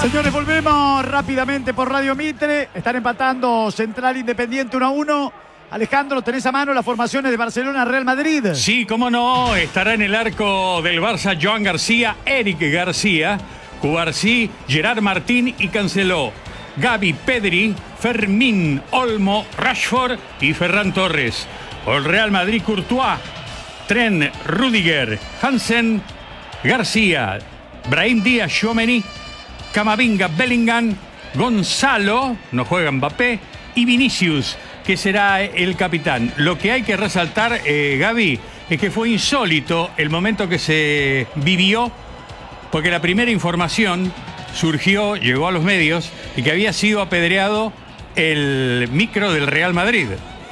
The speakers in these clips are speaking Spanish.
Señores, volvemos rápidamente por Radio Mitre. Están empatando Central Independiente 1-1. Alejandro, ¿tenés a mano las formaciones de Barcelona-Real Madrid? Sí, cómo no. Estará en el arco del Barça Joan García, Eric García, Cubarsí, Gerard Martín y Canceló. Gavi, Pedri, Fermín, Olmo, Rashford y Ferran Torres. Por el Real Madrid, Courtois, Trent, Rudiger, Hansen, García, Brahim Díaz, Tchouaméni, Camavinga, Bellingham, Gonzalo, no juega Mbappé, y Vinicius, que será el capitán. Lo que hay que resaltar, Gaby, es que fue insólito el momento que se vivió, porque la primera información surgió, llegó a los medios, y que había sido apedreado el micro del Real Madrid.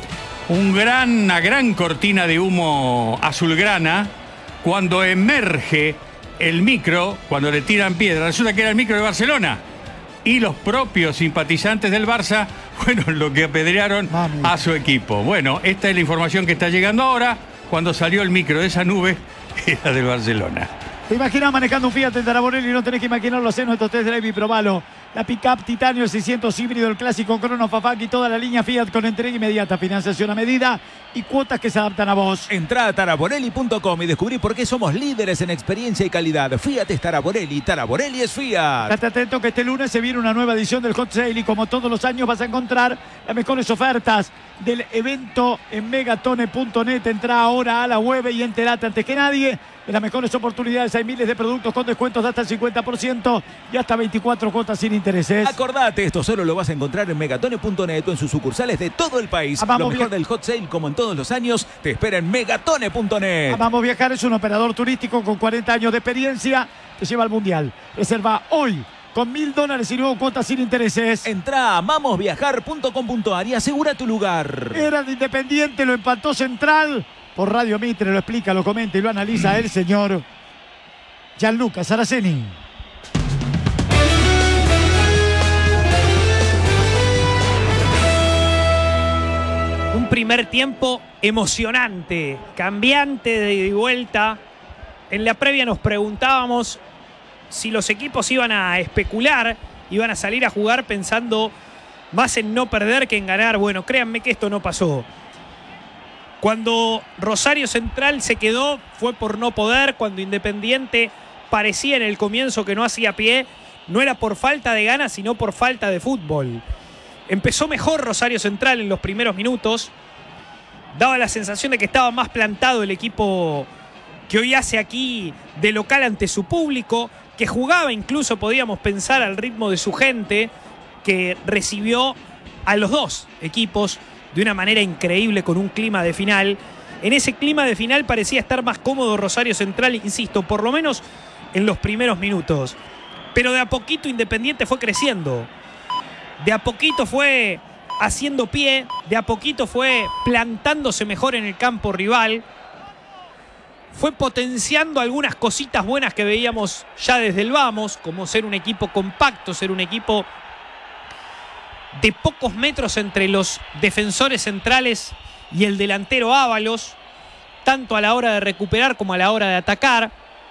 Una gran cortina de humo azulgrana. Cuando emerge el micro, cuando le tiran piedra, resulta que era el micro de Barcelona. Y los propios simpatizantes del Barça fueron los que apedrearon a su equipo. Bueno, esta es la información que está llegando ahora. Cuando salió el micro de esa nube, era del Barcelona. ¿Te imaginas manejando un Fiat en Taraborelli? No tenés que imaginarlo, hacer nuestros test drive y probalo. La pick-up Titanio, el 600 híbrido, el clásico Crono, Fafaq y toda la línea Fiat con entrega inmediata, financiación a medida y cuotas que se adaptan a vos. Entrá a taraborelli.com y descubrí por qué somos líderes en experiencia y calidad. Fiat es Taraborelli, Taraborelli es Fiat. Estate atento que este lunes se viene una nueva edición del Hot Sale y como todos los años vas a encontrar las mejores ofertas del evento en megatone.net. Entrá ahora a la web y enterate antes que nadie de las mejores oportunidades. Hay miles de productos con descuentos de hasta el 50% y hasta 24 cuotas sin intereses. Acordate, esto solo lo vas a encontrar en megatone.net o en sus sucursales de todo el país. Lo mejor del Hot Sale, como en todos los años, te espera en megatone.net. Vamos Viajar es un operador turístico con 40 años de experiencia. Te lleva al Mundial. Reserva hoy con $1.000 y luego cuotas sin intereses. Entrá a mamosviajar.com.ar y asegura tu lugar. Era de Independiente, lo empató Central. Por Radio Mitre lo explica, lo comenta y lo analiza el señor Gianluca Saraceni. Un primer tiempo emocionante, cambiante de ida y vuelta. En la previa nos preguntábamos si los equipos iban a especular, iban a salir a jugar pensando más en no perder que en ganar. Bueno, créanme que esto no pasó. Cuando Rosario Central se quedó fue por no poder. Cuando Independiente parecía en el comienzo que no hacía pie, no era por falta de ganas, sino por falta de fútbol. Empezó mejor Rosario Central en los primeros minutos. Daba la sensación de que estaba más plantado el equipo que hoy hace aquí de local ante su público, que jugaba incluso, podíamos pensar, al ritmo de su gente, que recibió a los dos equipos de una manera increíble con un clima de final. En ese clima de final parecía estar más cómodo Rosario Central, insisto, por lo menos en los primeros minutos. Pero de a poquito Independiente fue creciendo. De a poquito fue haciendo pie, de a poquito fue plantándose mejor en el campo rival. Fue potenciando algunas cositas buenas que veíamos ya desde el vamos, como ser un equipo compacto, ser un equipo de pocos metros entre los defensores centrales y el delantero Ábalos, tanto a la hora de recuperar como a la hora de atacar.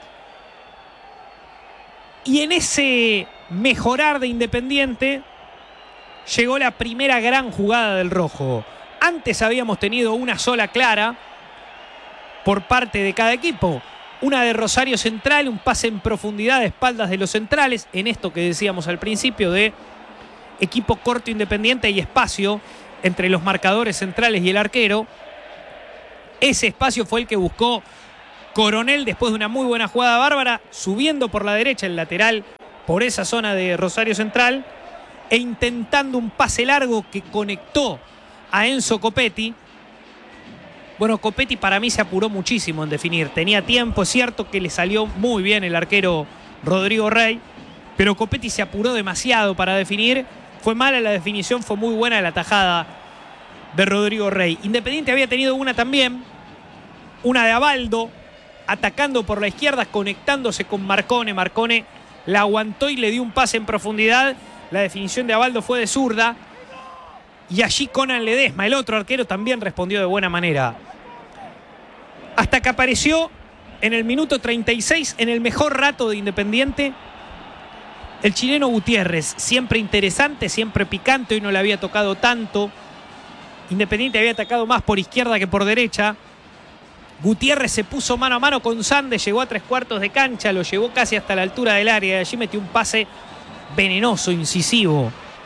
Y en ese mejorar de Independiente llegó la primera gran jugada del rojo. Antes habíamos tenido una sola clara por parte de cada equipo. Una de Rosario Central, un pase en profundidad de espaldas de los centrales, en esto que decíamos al principio de equipo corto Independiente y espacio entre los marcadores centrales y el arquero. Ese espacio fue el que buscó Coronel después de una muy buena jugada bárbara, subiendo por la derecha el lateral por esa zona de Rosario Central e intentando un pase largo que conectó a Enzo Copetti. Bueno, Copetti para mí se apuró muchísimo en definir. Tenía tiempo, es cierto que le salió muy bien el arquero Rodrigo Rey, pero Copetti se apuró demasiado para definir. Fue mala la definición, fue muy buena la tajada de Rodrigo Rey. Independiente había tenido una también, una de Abaldo, atacando por la izquierda, conectándose con Marcone. Marcone la aguantó y le dio un pase en profundidad. La definición de Abaldo fue de zurda. Y allí Conan Ledesma, el otro arquero, también respondió de buena manera. Hasta que apareció en el minuto 36, en el mejor rato de Independiente, El chileno Gutiérrez, siempre interesante, siempre picante, hoy no le había tocado tanto. Independiente había atacado más por izquierda que por derecha. Gutiérrez se puso mano a mano con Sandes, llegó a 3/4 de cancha, lo llevó casi hasta la altura del área y allí metió un pase venenoso, incisivo.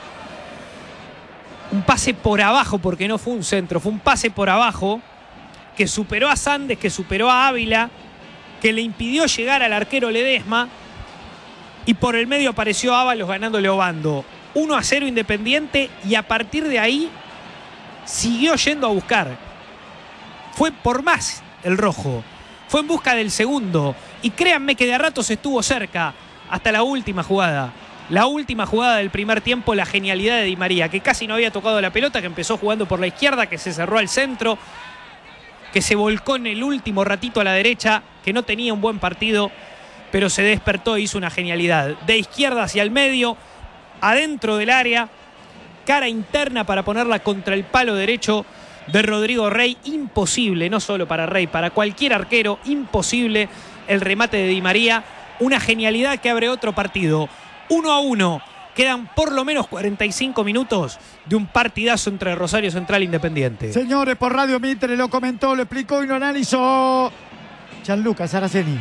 Un pase por abajo, porque no fue un centro, fue un pase por abajo que superó a Sandes, que superó a Ávila, que le impidió llegar al arquero Ledesma. Y por el medio apareció Ábalos ganándole a Obando. 1-0 Independiente y a partir de ahí siguió yendo a buscar. Fue por más el rojo. Fue en busca del segundo. Y créanme que de a ratos estuvo cerca hasta la última jugada. La última jugada del primer tiempo, la genialidad de Di María, que casi no había tocado la pelota, que empezó jugando por la izquierda, que se cerró al centro, que se volcó en el último ratito a la derecha, que no tenía un buen partido, pero se despertó e hizo una genialidad. De izquierda hacia el medio, adentro del área, cara interna para ponerla contra el palo derecho de Rodrigo Rey. Imposible, no solo para Rey, para cualquier arquero, imposible el remate de Di María. Una genialidad que abre otro partido. 1-1. Quedan por lo menos 45 minutos de un partidazo entre Rosario Central e Independiente. Señores, por Radio Mitre lo comentó, lo explicó y lo analizó Gianluca Saraceni.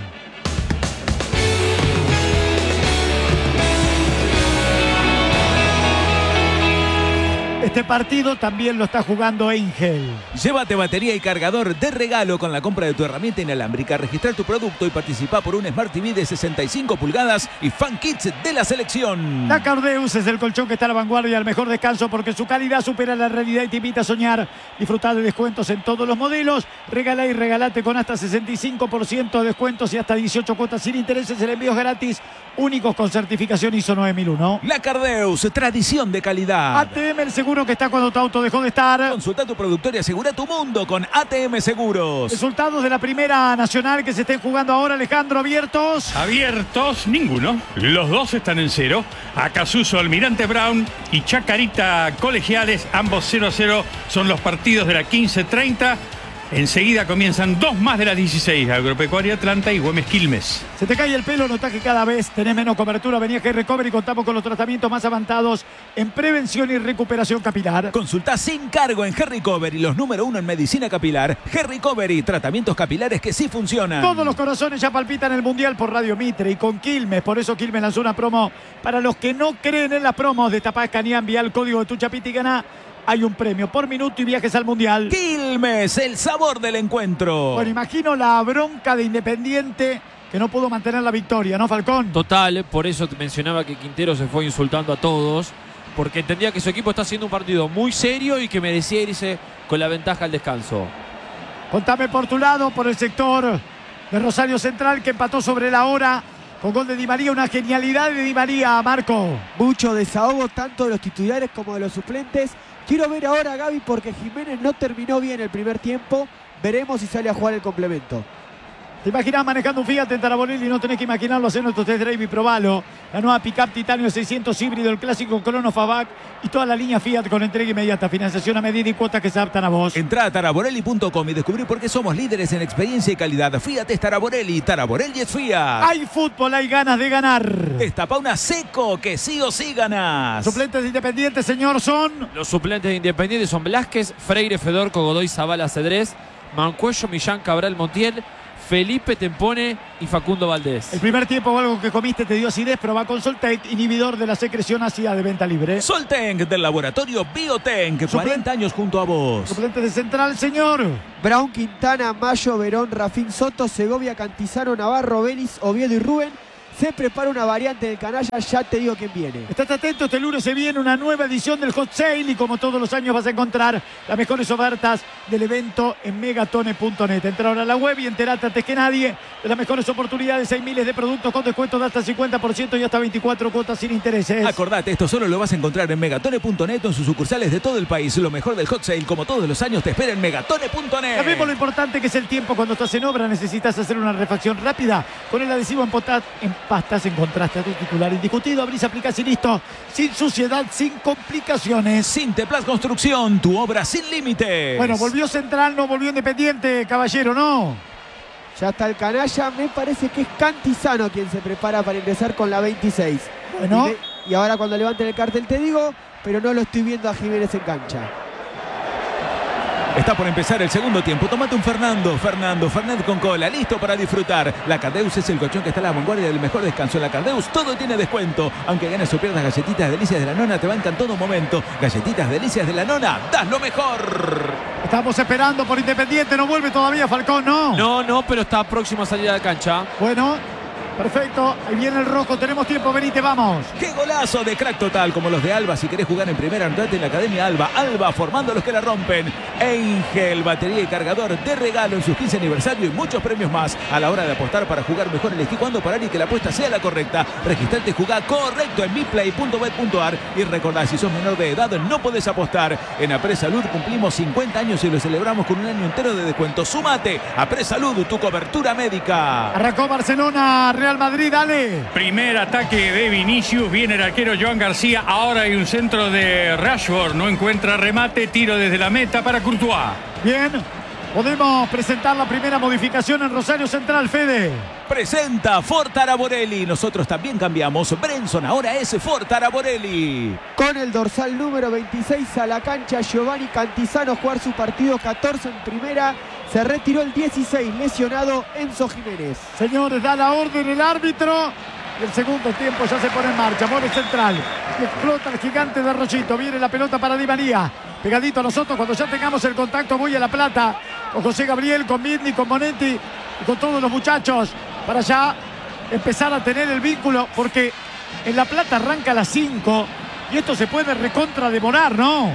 Este partido también lo está jugando Angel. Llévate batería y cargador de regalo con la compra de tu herramienta inalámbrica. Registrar tu producto y participa por un Smart TV de 65 pulgadas y Fan Kits de la selección. La Cardeus es el colchón que está a la vanguardia, el mejor descanso porque su calidad supera la realidad y te invita a soñar. Disfrutar de descuentos en todos los modelos. Regala y regalate con hasta 65% de descuentos y hasta 18 cuotas sin intereses. El envío es gratis, únicos con certificación ISO 9001. La Cardeus, tradición de calidad. ATM, el seguro que está cuando tu auto dejó de estar. Consulta tu productor y asegura tu mundo con ATM Seguros. Resultados de la Primera Nacional que se estén jugando ahora, Alejandro, abiertos. Abiertos, ninguno. Los dos están en 0. Acasuso, Almirante Brown y Chacarita Colegiales, ambos 0-0 son los partidos de la 15:30. Enseguida comienzan dos más de las 16, Agropecuaria Atlanta y Güemes Quilmes. Se te cae el pelo, notás que cada vez tenés menos cobertura. Venía Hair Recovery y contamos con los tratamientos más avanzados en prevención y recuperación capilar. Consulta sin cargo en Hair Recovery, los número 1 en medicina capilar. Hair Recovery, tratamientos capilares que sí funcionan. Todos los corazones ya palpitan el Mundial por Radio Mitre y con Quilmes. Por eso Quilmes lanzó una promo para los que no creen en las promos de Tapá, escanea, envía el código de tu chapita y gana. Hay un premio por minuto y viajes al Mundial. Quilmes, el sabor del encuentro. Bueno, imagino la bronca de Independiente que no pudo mantener la victoria, ¿no, Falcón? Total, por eso te mencionaba que Quintero se fue insultando a todos, porque entendía que su equipo está haciendo un partido muy serio y que merecía irse con la ventaja al descanso. Contame por tu lado, por el sector de Rosario Central, que empató sobre la hora con gol de Di María, una genialidad de Di María, Marco. Mucho desahogo tanto de los titulares como de los suplentes. Quiero ver ahora a Gaby porque Jiménez no terminó bien el primer tiempo. Veremos si sale a jugar el complemento. ¿Te imaginas manejando un Fiat en Taraborelli? No tenés que imaginarlo, hacer nuestro test drive y probalo. La nueva Pickup Titanio 600 híbrido, el clásico Crono Fabac y toda la línea Fiat con entrega inmediata, financiación a medida y cuotas que se adaptan a vos. Entrá a taraborelli.com y descubrí por qué somos líderes en experiencia y calidad. Fiat es Taraborelli, Taraborelli es Fiat. Hay fútbol, hay ganas de ganar. Destapa una Seco que sí o sí ganás. Suplentes de Independiente, señor, son... Los suplentes de Independiente son Velázquez, Freire, Fedorco, Godoy, Zabala, Cedrés, Mancuello, Millán, Cabral, Montiel, Felipe Tempone y Facundo Valdés. El primer tiempo o algo que comiste te dio acidez, probá con Soltec, inhibidor de la secreción ácida de venta libre. Soltec del laboratorio Biotenc, 40 años junto a vos. Suplente de Central, señor. Brown, Quintana, Mayo, Verón, Rafín Soto, Segovia, Cantizano, Navarro, Vélez, Oviedo y Rubén. Se prepara una variante del canalla, ya te digo quién viene. Estás atento, este lunes se viene una nueva edición del Hot Sale y como todos los años vas a encontrar las mejores ofertas del evento en megatone.net. Entra ahora a la web y enterate antes que nadie de las mejores oportunidades. Hay miles de productos con descuentos de hasta 50% y hasta 24 cuotas sin intereses. Acordate, esto solo lo vas a encontrar en megatone.net o en sus sucursales de todo el país. Lo mejor del Hot Sale, como todos los años, te espera en megatone.net. Sabemos lo importante que es el tiempo cuando estás en obra. Necesitas hacer una refacción rápida. Con el adhesivo en pastas encontraste a tu titular indiscutido. Abrís, aplicás y listo. Sin suciedad, sin complicaciones. Sinteplas Construcción, tu obra sin límites. Bueno, volvió Central, no volvió Independiente, caballero, ¿no? Ya está el canalla. Me parece que es Cantizano quien se prepara para ingresar con la 26. Bueno. Y ahora cuando levanten el cartel te digo, pero no lo estoy viendo a Jiménez en cancha. Está por empezar el segundo tiempo. Tómate un Fernando con cola, listo para disfrutar. La Cardeus es el colchón que está a la vanguardia del mejor descanso. En la Cardeus todo tiene descuento. Aunque ganes o pierdas, Galletitas Delicias de la Nona te bancan todo momento. Galletitas Delicias de la Nona, das lo mejor. Estamos esperando por Independiente. No vuelve todavía Falcón, ¿no? No, pero está próximo a salir a la cancha. Bueno, perfecto. Ahí viene el rojo. Tenemos tiempo. Benítez, vamos. ¡Qué golazo de crack total! Como los de Alba. Si querés jugar en primera, andate en la Academia Alba. Alba, formando a los que la rompen. Angel, batería y cargador de regalo en sus 15 aniversario y muchos premios más. A la hora de apostar para jugar mejor, elegí cuándo parar y que la apuesta sea la correcta. Registrate y jugá correcto en miplay.bet.ar. Y recordá, si sos menor de edad, no podés apostar. En Apresalud cumplimos 50 años y lo celebramos con un año entero de descuento. ¡Súmate! Apresalud, tu cobertura médica. Arrancó Barcelona, Real Madrid, dale. Primer ataque de Vinicius, viene el arquero Joan García, ahora hay un centro de Rashford, no encuentra remate, tiro desde la meta para Courtois. Bien, podemos presentar la primera modificación en Rosario Central, Fede. Presenta Ford Araborelli. Nosotros también cambiamos. Brenson ahora es Ford Araborelli. Con el dorsal número 26 a la cancha, Giovanni Cantizano a jugar su partido 14 en primera. Se retiró el 16, lesionado Enzo Jiménez. Señores, da la orden el árbitro. Y el segundo tiempo ya se pone en marcha. Mueve Central. Y explota el gigante de Rochito. Viene la pelota para Di María. Pegadito a nosotros. Cuando ya tengamos el contacto, voy a La Plata. Con José Gabriel, con Midney, con Monetti y con todos los muchachos. Para ya empezar a tener el vínculo. Porque en La Plata arranca a las 5. Y esto se puede recontra demorar, ¿no?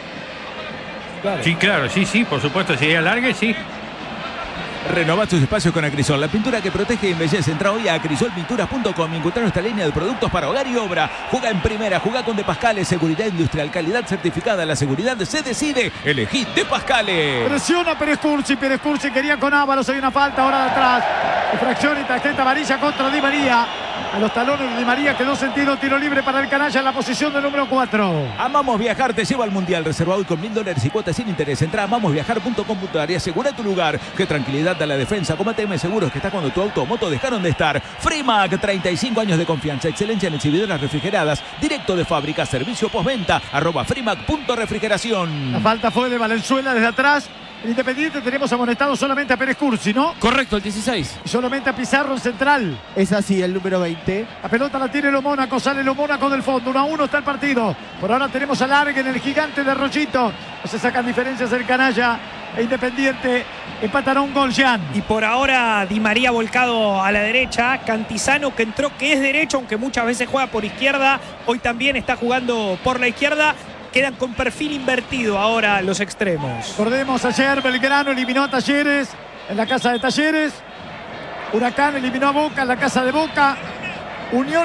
Sí, claro, sí, por supuesto, si hay alargue, sí. Renovad tus espacios con Acrisol, la pintura que protege y embellece. Entra hoy a acrisolpinturas.com y encontrar nuestra línea de productos para hogar y obra. Juega en primera, juega con De Pascale, seguridad industrial, calidad certificada. La seguridad se decide. Elegí De Pascale. Presiona Pérez Cursi quería con Ábalos, hay una falta ahora de atrás. Infracción y tarjeta amarilla contra Di María. A los talones de Di María quedó sentido, tiro libre para el canalla en la posición del número 4. Amamos Viajar te lleva al Mundial. Reserva hoy con $1.000 y cuotas sin interés. Entra a amamosviajar.com.ar y asegura tu lugar. Qué tranquilidad da la defensa. Como ATM Seguros, que está cuando tu auto o moto dejaron de estar. Frimac, 35 años de confianza, excelencia en exhibidoras refrigeradas, directo de fábrica, servicio postventa, @frimac.refrigeración. La falta fue de Valenzuela desde atrás. En Independiente tenemos amonestado solamente a Pérez Cursi, ¿no? Correcto, el 16. Y solamente a Pizarro en central. Es así, el número 20. La pelota la tiene Lo Mónaco, sale Lo Mónaco del fondo. 1-1 está el partido. Por ahora tenemos alargue en el gigante de Rochito. No se sacan diferencias el canalla. E Independiente empatará un gol, Jean. Y por ahora Di María volcado a la derecha. Cantizano, que entró, que es derecho, aunque muchas veces juega por izquierda. Hoy también está jugando por la izquierda. Quedan con perfil invertido ahora los extremos. Recordemos, ayer Belgrano eliminó a Talleres en la casa de Talleres. Huracán eliminó a Boca en la casa de Boca. Unión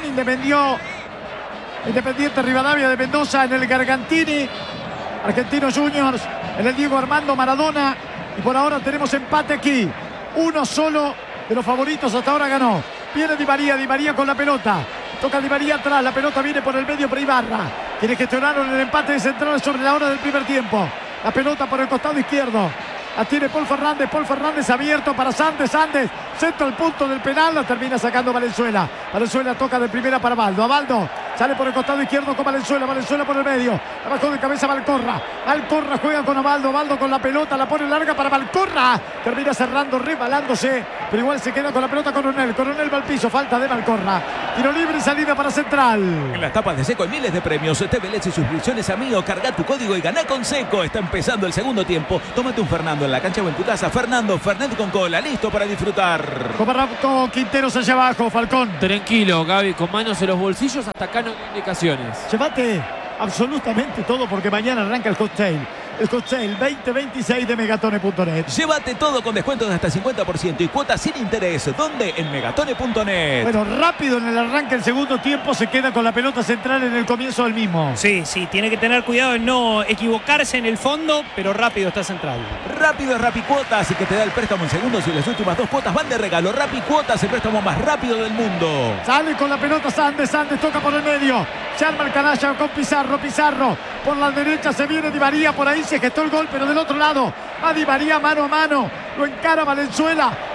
Independiente Rivadavia de Mendoza en el Gargantini. Argentinos Juniors en el Diego Armando Maradona. Y por ahora tenemos empate aquí. Uno solo de los favoritos hasta ahora ganó. Viene Di María con la pelota. Toca Di María atrás, la pelota viene por el medio para Ibarra. Tiene que gestionar el empate de Central sobre la hora del primer tiempo. La pelota por el costado izquierdo. La tiene Paul Fernández abierto para Sandes. Centra el punto del penal, la termina sacando Valenzuela. Valenzuela toca de primera para Baldo. A Baldo sale por el costado izquierdo con Valenzuela por el medio. Abajo de cabeza Valcorra juega con Abaldo. Abaldo con la pelota, la pone larga para Valcorra. Termina cerrando, rebalándose, pero igual se queda con la pelota Coronel va al piso, falta de Valcorra. Tiro libre y salida para Central. En las tapas de Seco hay miles de premios. TVLS y suscripciones amigo. Carga tu código y ganá con Seco. Está empezando el segundo tiempo. Tómate un Fernando en la cancha o en tu casa. Fernando Fernet con cola, listo para disfrutar. Con Quinteros allá abajo, Falcón. Tranquilo, Gaby, con manos en los bolsillos, hasta acá no hay indicaciones. Llévate absolutamente todo porque mañana arranca el cocktail. El cocktail 2026 de megatone.net. Llévate todo con descuentos de hasta 50% y cuotas sin interés. ¿Dónde? En megatone.net. Bueno, rápido en el arranque del segundo tiempo, se queda con la pelota central en el comienzo del mismo. Sí, tiene que tener cuidado en no equivocarse en el fondo, pero rápido está Central. Rápido es Rapicuotas, y que te da el préstamo en segundos y las últimas 2 cuotas van de regalo. Rapicuotas, el préstamo más rápido del mundo. Sale con la pelota Sandes toca por el medio. Se arma el canalla con Pizarro. Por la derecha se viene Di María, por ahí se gestó el gol, pero del otro lado va Di María mano a mano. Lo encara Valenzuela.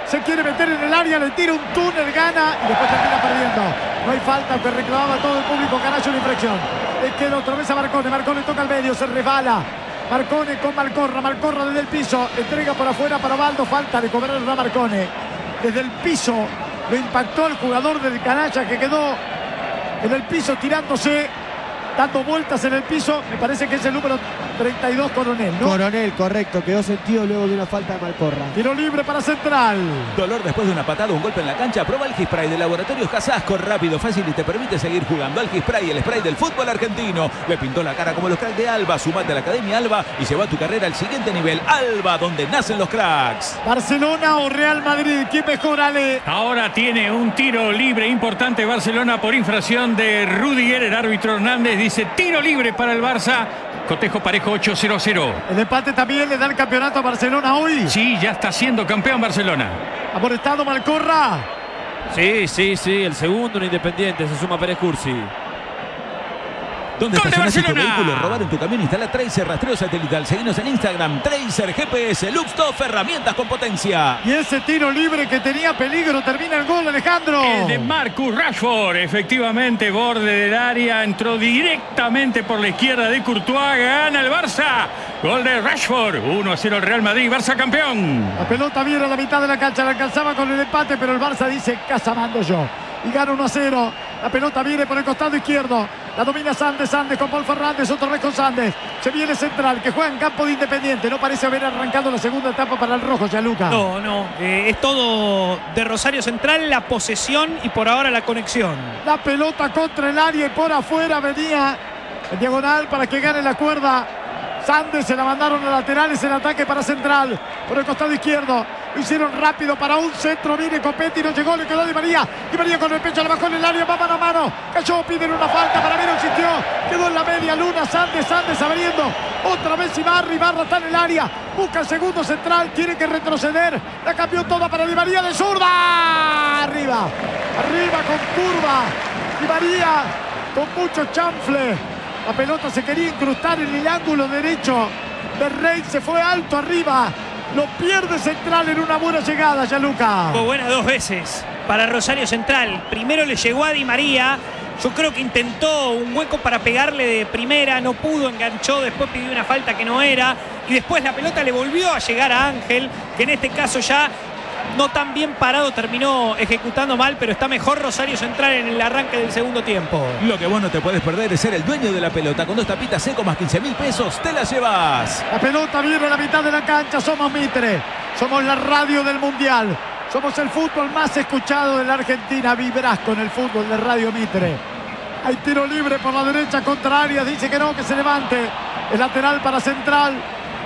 Se quiere meter en el área, le tira un túnel, gana y después termina perdiendo. No hay falta, aunque reclamaba todo el público Canacho una infracción. Le queda otra vez a Marcone. Marcone toca al medio, se resbala. Marcone con Malcorra. Malcorra desde el piso. Entrega por afuera para Baldo. Falta de cobrar a Marcone. Desde el piso lo impactó el jugador del Canalla, que quedó en el piso tirándose, dando vueltas en el piso. Me parece que es el número 32, Coronel, ¿no? Coronel, correcto. Quedó sentido luego de una falta de Malcorra. Tiro libre para Central. Dolor después de una patada, un golpe en la cancha. Prueba el Spray de Laboratorios Casasco. Rápido, fácil y te permite seguir jugando. Al Spray, el spray del fútbol argentino. Le pintó la cara como los cracks de Alba. Sumate a la Academia Alba y lleva tu carrera al siguiente nivel. Alba, donde nacen los cracks. Barcelona o Real Madrid, ¿quién mejor, Ale? Ahora tiene un tiro libre importante Barcelona por infracción de Rudiger. El árbitro Hernández dice tiro libre para el Barça. Cotejo parejo 8-0-0. El empate también le da el campeonato a Barcelona hoy. Sí, ya está siendo campeón Barcelona. Amonestado Malcorra. Sí, el segundo en Independiente. Se suma Pérez Cursi. ¿Dónde ¡Gol de estacionaste tu Barcelona! vehículo? Robaron tu camión. Instala Tracer rastreo satelital. Seguinos en Instagram. Tracer GPS. Luxtoff, herramientas con potencia. Y ese tiro libre que tenía peligro, termina el gol, Alejandro. Es de Marcus Rashford. Efectivamente, borde del área. Entró directamente por la izquierda de Courtois. Gana el Barça. Gol de Rashford. 1-0 el Real Madrid. Barça campeón. La pelota viene a la mitad de la cancha, la alcanzaba con el empate, pero el Barça dice, casa mando yo. Y gana 1-0. La pelota viene por el costado izquierdo. La domina Sandes con Paul Fernández, otra vez con Sandes. Se viene Central, que juega en campo de Independiente. No parece haber arrancado la segunda etapa para el rojo, Gianluca. No. Es todo de Rosario Central, la posesión y por ahora la conexión. La pelota contra el área y por afuera venía en diagonal para que gane la cuerda. Sandes se la mandaron a laterales, el ataque para Central por el costado izquierdo. Lo hicieron rápido para un centro. Viene Copetti, no llegó, le quedó Di María. Di María con el pecho, la bajó en el área, va mano a mano. Cayó, piden una falta, para mí no existió. Quedó en la media luna, Sandes abriendo. Otra vez Ibarra está en el área. Busca el segundo Central, tiene que retroceder. La cambió toda para Di María de zurda. Arriba con curva. Di María con mucho chanfle. La pelota se quería incrustar en el ángulo derecho de Rey, se fue alto arriba. Lo pierde Central en una buena llegada, Gianluca. Fue buena dos veces para Rosario Central. Primero le llegó a Di María. Yo creo que intentó un hueco para pegarle de primera, no pudo, enganchó, después pidió una falta que no era. Y después la pelota le volvió a llegar a Ángel, que en este caso ya no tan bien parado, terminó ejecutando mal, pero está mejor Rosario Central en el arranque del segundo tiempo. Lo que vos no te puedes perder es ser el dueño de la pelota. Con 2 tapitas seco más 15.000 pesos, te la llevas. La pelota viene a la mitad de la cancha. Somos Mitre, somos la radio del Mundial, somos el fútbol más escuchado de la Argentina. Vibrás con el fútbol de Radio Mitre. Hay tiro libre por la derecha contra Arias, dice que no, que se levante. El lateral para Central.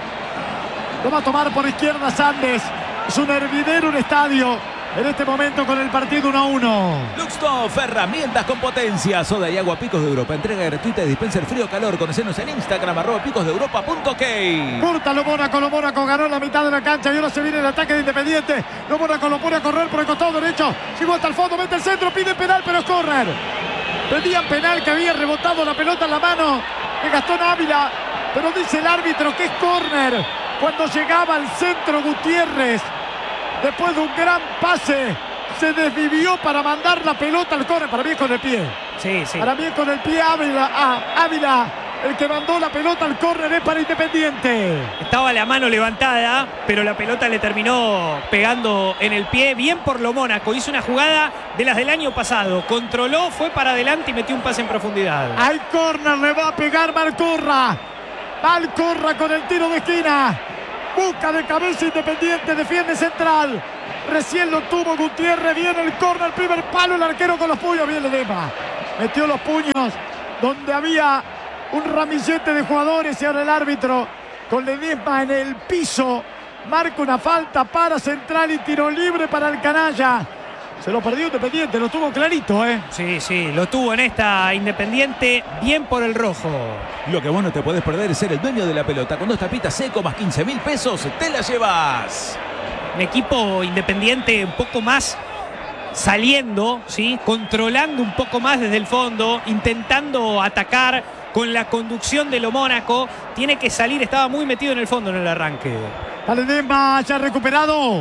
Lo va a tomar por izquierda Sandes. Es un hervidero, un estadio en este momento con el partido 1-1. Luxtoff, herramientas con potencia. Soda y agua Picos de Europa. Entrega gratuita de dispenser frío-calor. Conocenos en Instagram, @picosdeeuropa.ok. Corta lo Mónaco ganó en la mitad de la cancha y ahora se viene el ataque de Independiente. Lo Mónaco lo pone a correr por el costado derecho. Llegó hasta el fondo, mete el centro, pide penal, pero es córner. Pedían penal, que había rebotado la pelota en la mano de Gastón Ávila, pero dice el árbitro que es córner. Cuando llegaba al centro Gutiérrez, después de un gran pase, se desvivió para mandar la pelota al córner. Para mí es con el pie. Sí. Para mí es con el pie Ávila. El que mandó la pelota al córner es para Independiente. Estaba la mano levantada, pero la pelota le terminó pegando en el pie. Bien por lo Mónaco. Hizo una jugada de las del año pasado. Controló, fue para adelante y metió un pase en profundidad. Al córner le va a pegar Malcorra. Malcorra con el tiro de esquina. Busca de cabeza Independiente, defiende Central. Recién lo tuvo Gutiérrez. Viene el córner, primer palo, el arquero con los puños. Bien Ledesma. Metió los puños donde había un ramillete de jugadores y ahora el árbitro con Ledesma en el piso marca una falta para Central y tiro libre para el canalla. Se lo perdió Independiente, lo tuvo clarito, ¿eh? Sí, lo tuvo en esta Independiente, bien por el rojo. Lo que vos no te podés perder es ser el dueño de la pelota. Con 2 tapitas seco más 15.000 pesos, te la llevas. Un equipo Independiente un poco más saliendo, ¿sí? Controlando un poco más desde el fondo, intentando atacar con la conducción de lo Mónaco. Tiene que salir, estaba muy metido en el fondo en el arranque. Ledesma ya recuperado.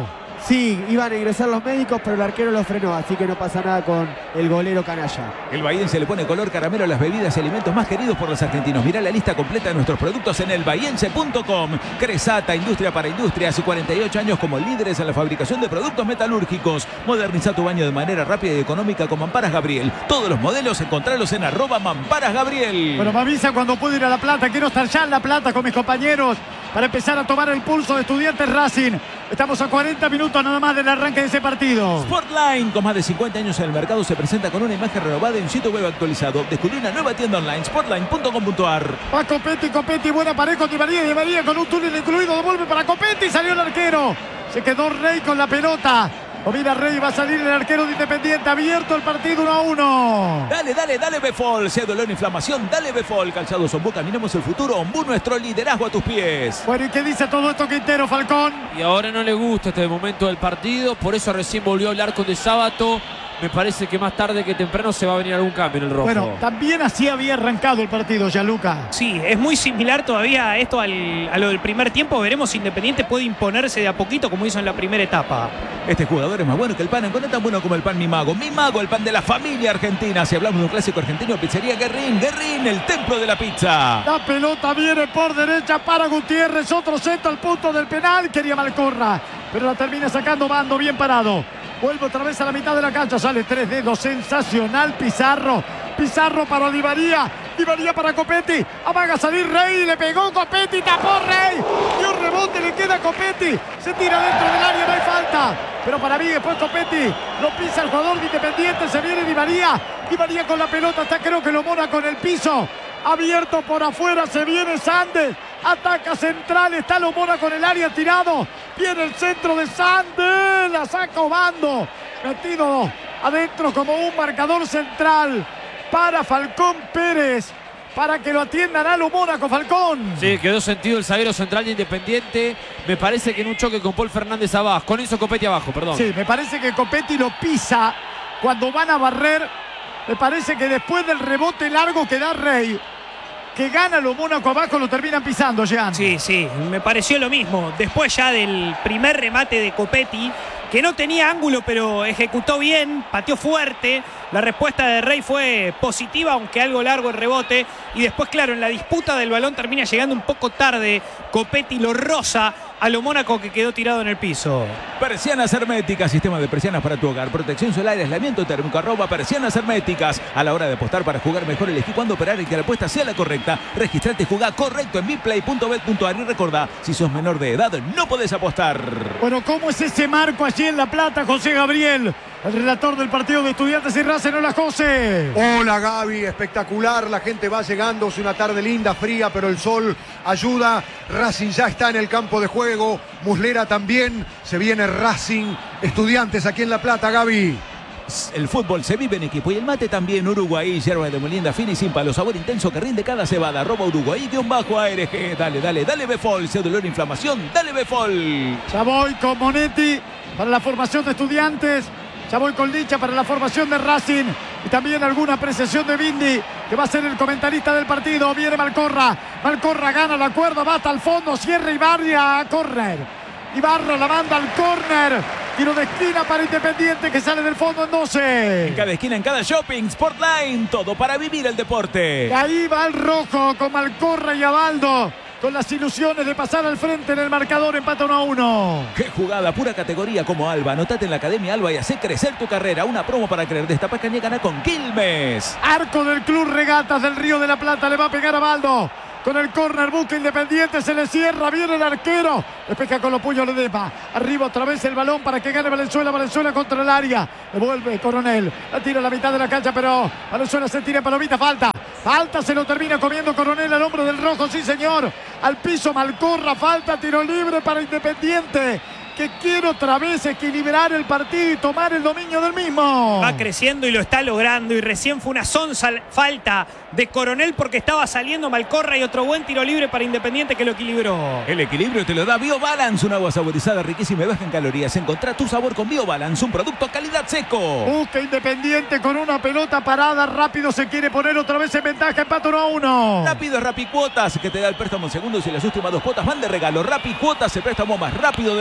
Sí, iban a ingresar los médicos, pero el arquero lo frenó, así que no pasa nada con el golero canalla. El bahiense le pone color caramelo a las bebidas y alimentos más queridos por los argentinos. Mirá la lista completa de nuestros productos en elbahiense.com. Cresata, industria para industrias, 48 años como líderes en la fabricación de productos metalúrgicos. Moderniza tu baño de manera rápida y económica con Mamparas Gabriel. Todos los modelos encontralos en @mamparasgabriel. Bueno, me avisa cuando puedo ir a La Plata. Quiero estar ya en La Plata con mis compañeros para empezar a tomar el pulso de Estudiantes Racing. Estamos a 40 minutos nada más del arranque de ese partido. Sportline, con más de 50 años en el mercado, se presenta con una imagen renovada y un sitio web actualizado. Descubrí una nueva tienda online, sportline.com.ar. Va Copetti, buena pared con Di María con un túnel incluido, devuelve para Copetti, salió el arquero. Se quedó Rey con la pelota. O mira Rey, va a salir el arquero de Independiente, abierto el partido 1-1. Dale Befol, se dolor, inflamación, dale Befol. Calzados Ombú, caminamos el futuro. Ombú, nuestro liderazgo a tus pies. Bueno, ¿y qué dice todo esto Quintero, Falcón? Y ahora no le gusta este momento del partido, por eso recién volvió a hablar con De Sábato. Me parece que más tarde que temprano se va a venir algún cambio en el rojo. Bueno, también así había arrancado el partido, Gianluca. Sí, es muy similar todavía esto a lo del primer tiempo. Veremos si Independiente puede imponerse de a poquito como hizo en la primera etapa. Este jugador es más bueno que el pan en Coné, tan bueno como el pan Mi Mago. Mi Mago, el pan de la familia argentina. Si hablamos de un clásico argentino, pizzería Guerrín, el templo de la pizza. La pelota viene por derecha para Gutiérrez, otro centro al punto del penal. Quería Malcorra, pero la termina sacando Bando, bien parado. Vuelve otra vez a la mitad de la cancha, sale 3 dedos, sensacional Pizarro. Pizarro para Di María para Copetti, amaga salir Rey, le pegó Copetti, tapó Rey, y un rebote le queda a Copetti, se tira dentro del área, no hay falta, pero para mí después Copetti lo pisa el jugador de Independiente, se viene Di María con la pelota, está creo que lo mona con el piso, abierto por afuera, se viene Sandes, ataca Central, está Lomona con el área tirado, viene el centro de Sandes, la saca Obando, metido adentro como un marcador central para Falcón Pérez, para que lo atiendan a Lomona con Falcón. Sí, quedó sentido el zaguero central de Independiente, me parece que en un choque con Paul Fernández abajo, con Enzo Copetti abajo, perdón. Sí, me parece que Copetti lo pisa cuando van a barrer, me parece que después del rebote largo que da Rey, que gana lo Mónaco abajo, lo terminan pisando, Jean. Sí, me pareció lo mismo. Después ya del primer remate de Copetti, que no tenía ángulo, pero ejecutó bien, pateó fuerte. La respuesta de Rey fue positiva, aunque algo largo el rebote. Y después, claro, en la disputa del balón termina llegando un poco tarde. Copetti lo roza a lo Mónaco, que quedó tirado en el piso. Persianas Herméticas, sistema de persianas para tu hogar, protección solar, aislamiento térmico, @Persianas Herméticas. A la hora de apostar para jugar mejor, elegí cuándo operar y que la apuesta sea la correcta. Registrate y jugá correcto en biplay.bet.ar y recordá, si sos menor de edad, no podés apostar. Bueno, ¿cómo es ese marco allí en La Plata, José Gabriel? El relator del partido de Estudiantes y Racing, hola José. Hola Gaby, espectacular, la gente va llegando, es una tarde linda, fría, pero el sol ayuda. Racing ya está en el campo de juego, Muslera también, se viene Racing, Estudiantes aquí en La Plata, Gaby. El fútbol se vive en equipo y el mate también. Uruguay, yerba de molienda fina y sin palo, sabor intenso que rinde cada cebada. @Uruguay_ARG. Dale Befol, se dolor, inflamación, dale Befol. Ya voy con Monetti para la formación de Estudiantes. Ya voy con Licha para la formación de Racing. Y también alguna apreciación de Bindi, que va a ser el comentarista del partido. Viene Malcorra. Malcorra gana la cuerda, va hasta el fondo, cierra Ibarra a córner. Ibarra la manda al córner. Tiro de esquina para Independiente, que sale del fondo en 12. En cada esquina, en cada shopping, Sportline, todo para vivir el deporte. Y ahí va el rojo con Malcorra y Abaldo, con las ilusiones de pasar al frente en el marcador, empata 1-1. Qué jugada, pura categoría como Alba. Anotate en la Academia Alba y hace crecer tu carrera. Una promo para creer. Destapa caña, gana con Quilmes. Arco del Club Regatas del Río de la Plata, le va a pegar a Abaldo. Con el córner busca Independiente, se le cierra, viene el arquero, despeja con los puños Ledesma, arriba otra vez el balón para que gane Valenzuela contra el área, devuelve Coronel, la tira a la mitad de la cancha, pero Valenzuela se tira en palomita, falta, se lo termina comiendo Coronel al hombro del rojo, sí señor, al piso Malcorra, falta, tiro libre para Independiente, que quiere otra vez equilibrar el partido y tomar el dominio del mismo. Va creciendo y lo está logrando, y recién fue una sonsa falta de Coronel porque estaba saliendo Malcorra, y otro buen tiro libre para Independiente que lo equilibró. El equilibrio te lo da BioBalance, un agua saborizada riquísima y baja en calorías. Encontrá tu sabor con BioBalance, un producto calidad seco. Busca Independiente con una pelota parada, rápido se quiere poner otra vez en ventaja, empate 1-1. Rápido es Rapicuotas, que te da el préstamo en segundos y las últimas 2 cuotas van de regalo. Rapicuotas, el préstamo más rápido del mundo.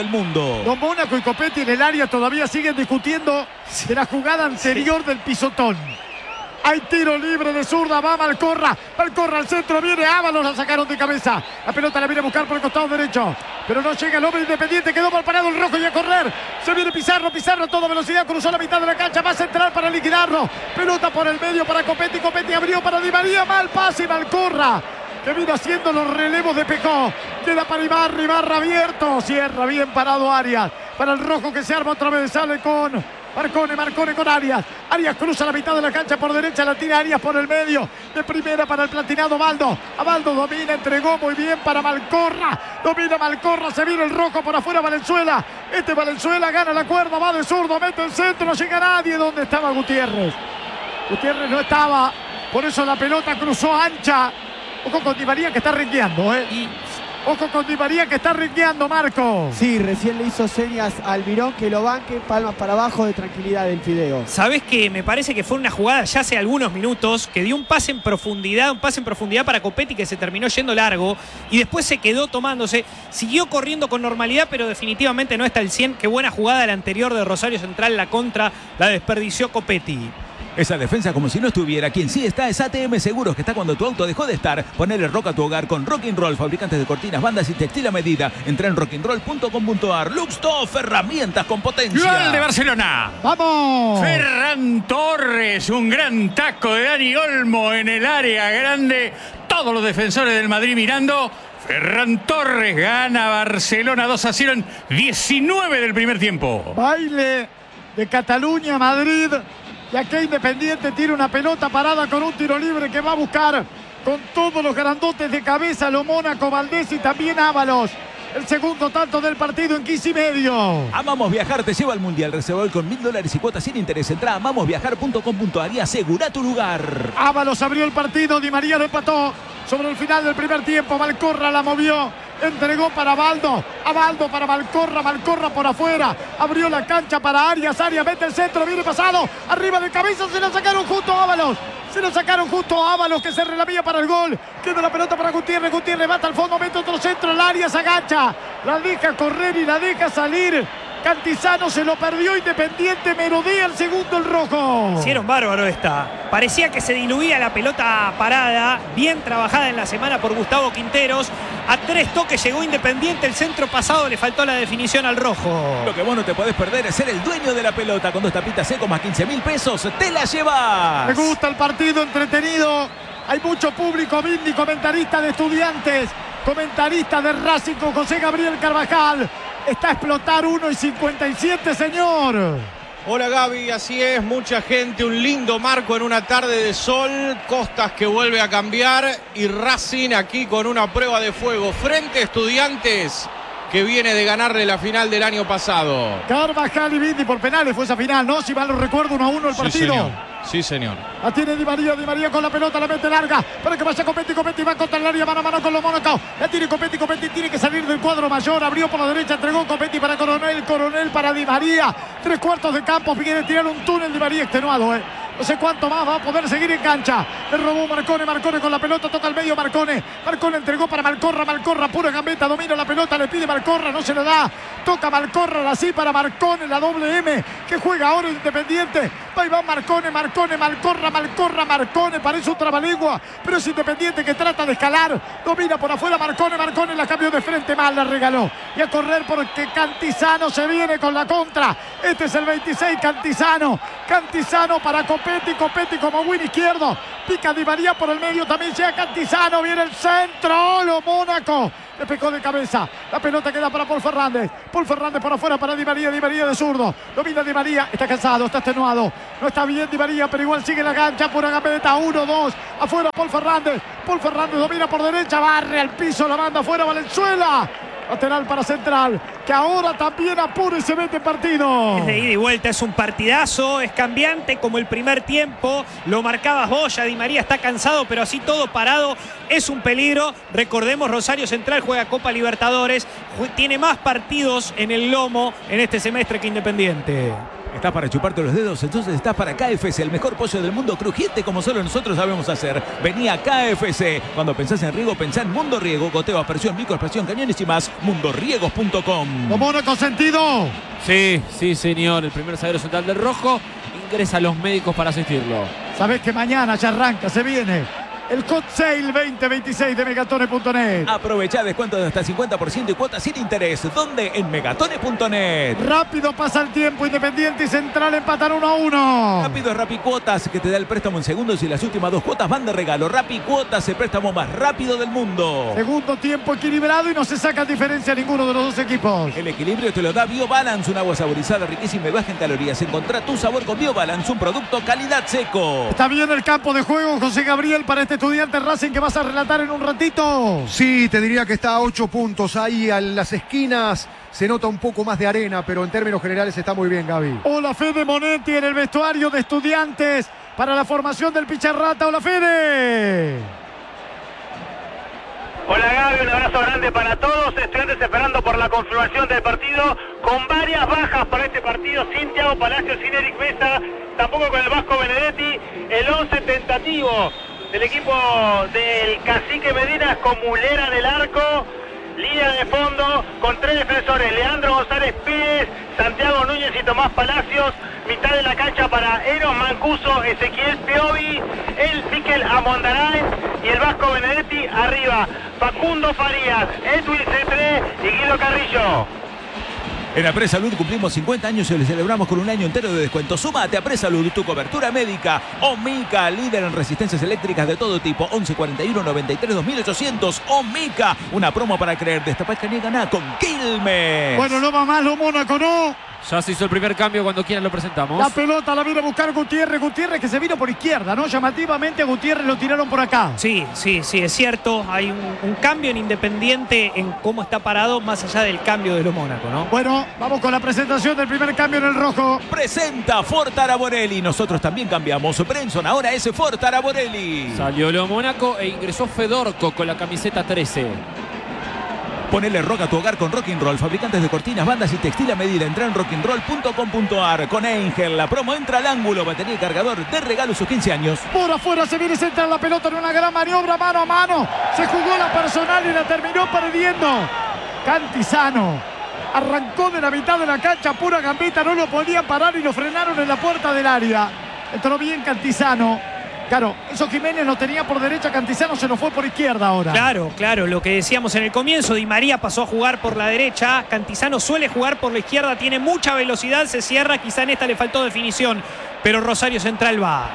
Mónaco. Los Mónaco y Copetti en el área todavía siguen discutiendo de la jugada anterior del pisotón. Hay tiro libre de zurda, va Malcorra al centro, viene Ábalos, la sacaron de cabeza. La pelota la viene a buscar por el costado derecho, pero no llega el hombre Independiente, quedó mal parado el rojo y a correr. Se viene Pizarro a toda velocidad, cruzó la mitad de la cancha, va a centrar para liquidarlo. Pelota por el medio para Copetti, Copetti abrió para Di María, mal pase Malcorra, que vino haciendo los relevos de Pecó. Queda para Ibarra abierto, cierra bien parado Arias. Para el rojo que se arma otra vez, sale con Marcone con Arias. Arias cruza la mitad de la cancha por derecha, la tira Arias por el medio. De primera para el platinado Baldo. Baldo domina, entregó muy bien para Malcorra. Domina Malcorra, se viene el rojo por afuera Valenzuela. Valenzuela gana la cuerda, va de zurdo, mete el centro, no llega nadie. ¿Dónde estaba Gutiérrez? Gutiérrez no estaba, por eso la pelota cruzó ancha. Ojo con Di María que está rengueando, Ojo con Di María que está rengueando, Marco. Sí, recién le hizo señas al Mirón que lo banque, palmas para abajo de tranquilidad del Fideo. ¿Sabés qué? Me parece que fue una jugada ya hace algunos minutos que dio un pase en profundidad para Copetti que se terminó yendo largo y después se quedó tomándose. Siguió corriendo con normalidad, pero definitivamente no está al 100. Qué buena jugada la anterior de Rosario Central, la contra, la desperdició Copetti. Esa defensa como si no estuviera. Quien sí está es ATM Seguros, que está cuando tu auto dejó de estar. Ponele rock a tu hogar con Rock'n'Roll, fabricantes de cortinas, bandas y textil a medida. Entra en rock'n'roll.com.ar. Luxtoff, herramientas con potencia. Gol de Barcelona. ¡Vamos! Ferran Torres, un gran taco de Dani Olmo en el área grande. Todos los defensores del Madrid mirando. Ferran Torres gana Barcelona 2-0 en 19 del primer tiempo. Baile de Cataluña, Madrid. Y aquí Independiente tiene una pelota parada con un tiro libre que va a buscar con todos los grandotes de cabeza, lo Mónaco, Valdés y también Ábalos. El segundo tanto del partido en 15 y medio. Amamos Viajar te lleva al Mundial. Reserva hoy con $1000 y cuotas sin interés. Entra a amamosviajar.com.ar y asegura tu lugar. Ábalos abrió el partido, Di María lo empató sobre el final del primer tiempo. Malcorra la movió, entregó para Baldo, a Baldo para Malcorra por afuera, abrió la cancha para Arias mete el centro, viene pasado, arriba de cabeza, se lo sacaron justo a Ábalos. Se lo sacaron justo a Ábalos, que se relamía para el gol. Queda la pelota para Gutiérrez. Gutiérrez va hasta el fondo, mete otro centro. El área se agacha. La deja correr y la deja salir. Cantizano se lo perdió. Independiente merodea el segundo el rojo. Hicieron bárbaro esta. Parecía que se diluía la pelota parada. Bien trabajada en la semana por Gustavo Quinteros. A 3 toques llegó Independiente. El centro pasado le faltó la definición al rojo. Lo que vos no te podés perder es ser el dueño de la pelota. Con 2 tapitas secos más 15.000 pesos, te la llevas. Me gusta el partido entretenido. Hay mucho público. Vindi, comentarista de Estudiantes, comentarista de Racing con José Gabriel Carvajal. Está a explotar 1:57, señor. Hola Gaby, así es, mucha gente, un lindo marco en una tarde de sol, Costas que vuelve a cambiar y Racing aquí con una prueba de fuego frente a Estudiantes que viene de ganarle la final del año pasado. Carvajal y Vindi por penales fue esa final, ¿no? Si mal lo recuerdo, 1-1 el partido. Sí, señor. La tiene Di María con la pelota, la mete larga para que vaya Copetti va contra el área, mano a mano con los Mónaco. La tiene Copetti tiene que salir del cuadro mayor, abrió por la derecha, entregó Copetti para Coronel para Di María. 3/4 de campo, quiere tirar un túnel Di María extenuado, No sé cuánto más va a poder seguir en cancha. Le robó Marcone con la pelota, toca al medio Marcone entregó para Malcorra, pura gambeta, domina la pelota, le pide Malcorra, no se le da. Toca Malcorra, así para Marcone, la doble M, que juega ahora Independiente. Ahí va Marcone, parece un trabalengua, pero es Independiente que trata de escalar. Domina por afuera Marcone, la cambió de frente, mal la regaló. Y a correr porque Cantizano se viene con la contra. Este es el 26, Cantizano para Copetti como win izquierdo. Pica Di María por el medio, también llega Cantizano, viene el centro, lo Mónaco. Le pegó de cabeza, la pelota queda para Paul Fernández por afuera para Di María de zurdo, domina Di María, está cansado, está extenuado, no está bien Di María, pero igual sigue la cancha, pura gambeta, 1-2, afuera Paul Fernández domina por derecha, barre al piso, la manda afuera Valenzuela. Lateral para Central, que ahora también apura y se mete en partido. Es de ida y vuelta, es un partidazo, es cambiante como el primer tiempo. Lo marcabas vos, ya Di María está cansado, pero así todo parado es un peligro. Recordemos, Rosario Central juega Copa Libertadores, tiene más partidos en el lomo en este semestre que Independiente. ¿Estás para chuparte los dedos? Entonces estás para KFC, el mejor pollo del mundo, crujiente como solo nosotros sabemos hacer. Vení a KFC. Cuando pensás en riego, pensá en Mundo Riego. Goteo, aspersión, microaspersión, cañones y más. mundoriegos.com. Lo Mónaco sentido. Sí, sí, señor. El primer zaguero central del rojo ingresa a los médicos para asistirlo. Sabés que mañana ya arranca, se viene el Hot Sale 2026 de Megatone.net. Aprovechá descuentos de hasta 50% y cuotas sin interés. ¿Dónde? En Megatone.net. Rápido pasa el tiempo, Independiente y Central empatan 1-1. Rápido es Rapicuotas, que te da el préstamo en segundos y las últimas 2 cuotas van de regalo. Rapicuotas, el préstamo más rápido del mundo. Segundo tiempo equilibrado y no se saca diferencia ninguno de los dos equipos. El equilibrio te lo da BioBalance, un agua saborizada, riquísima y baja en calorías. Encontrá tu sabor con BioBalance, un producto calidad seco. Está bien el campo de juego, José Gabriel, para este Estudiante Racing que vas a relatar en un ratito. Sí, te diría que está a 8 puntos. Ahí en las esquinas se nota un poco más de arena, pero en términos generales está muy bien, Gaby. Hola, Fede Monetti en el vestuario de Estudiantes para la formación del Picharrata. Hola, Fede. Hola Gaby, un abrazo grande para todos. Estudiantes esperando por la confirmación del partido, con varias bajas para este partido, sin Thiago Palacios, sin Eric Mesa, tampoco con el Vasco Benedetti. El 11 tentativo del equipo del Cacique Medina con Mulera en el arco, línea de fondo con 3 defensores, Leandro González Pérez, Santiago Núñez y Tomás Palacios, mitad de la cancha para Eros Mancuso, Ezequiel Piovi, el Miquel Amondaray y el Vasco Benedetti arriba, Facundo Farías, Edwin Cetré y Guido Carrillo. En Apresalud cumplimos 50 años y le celebramos con un año entero de descuento. Súmate a Apresalud, tu cobertura médica. Omica, líder en resistencias eléctricas de todo tipo. 1141 93 2800. Omica, una promo para creer. Destapá y ganá con Quilmes. Bueno, no va más lo Mónaco, ¿no? Ya se hizo el primer cambio, cuando quieran lo presentamos. La pelota la viene a buscar Gutiérrez. Gutiérrez que se vino por izquierda, ¿no? Llamativamente a Gutiérrez lo tiraron por acá. Sí, es cierto. Hay un cambio en Independiente en cómo está parado, más allá del cambio de lo Mónaco, ¿no? Bueno, vamos con la presentación del primer cambio en el rojo. Presenta Fort Araborelli. Nosotros también cambiamos. Brenson ahora es Fort Araborelli. Salió lo Mónaco e ingresó Fedorco con la camiseta 13. Ponele rock a tu hogar con Rock'n'Roll, fabricantes de cortinas, bandas y textil a medida. Entra en rock'n'roll.com.ar. Con Angel, la promo entra al ángulo, batería y cargador de regalo sus 15 años. Por afuera se viene, centra la pelota en una gran maniobra mano a mano. Se jugó la personal y la terminó perdiendo Cantizano. Arrancó de la mitad de la cancha, pura gambeta, no lo podían parar y lo frenaron en la puerta del área. Entró bien Cantizano. Claro, eso Jiménez lo tenía por derecha, Cantizano se lo fue por izquierda ahora. Claro, lo que decíamos en el comienzo, Di María pasó a jugar por la derecha, Cantizano suele jugar por la izquierda, tiene mucha velocidad, se cierra, quizá en esta le faltó definición, pero Rosario Central va.